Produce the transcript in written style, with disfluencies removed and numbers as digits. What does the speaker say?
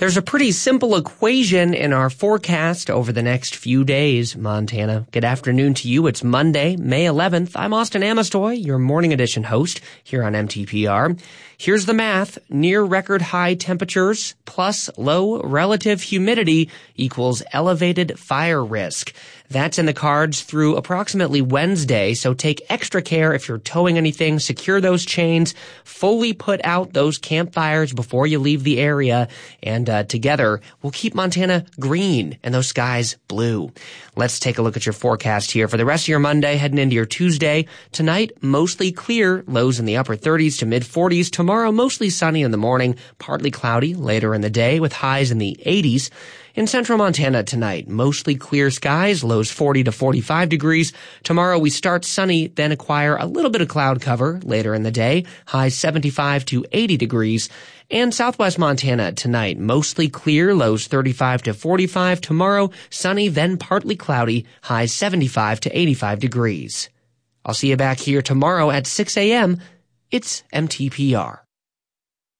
There's a pretty simple equation in our forecast over the next few days, Montana. Good afternoon to you. It's Monday, May 11th. I'm Austin Amestoy, your morning edition host here on MTPR. Here's the math. Near record high temperatures plus low relative humidity equals elevated fire risk. That's in the cards through approximately Wednesday, so take extra care if you're towing anything. Secure those chains, fully put out those campfires before you leave the area, and together we'll keep Montana green and those skies blue. Let's take a look at your forecast here. For the rest of your Monday, heading into your Tuesday, tonight mostly clear, lows in the upper 30s to mid 40s. Tomorrow mostly sunny in the morning, partly cloudy later in the day with highs in the 80s. In central Montana tonight, mostly clear skies, lows 40 to 45 degrees. Tomorrow we start sunny, then acquire a little bit of cloud cover later in the day, highs 75 to 80 degrees. And southwest Montana tonight, mostly clear, lows 35 to 45. Tomorrow, sunny, then partly cloudy, highs 75 to 85 degrees. I'll see you back here tomorrow at 6 a.m. It's MTPR.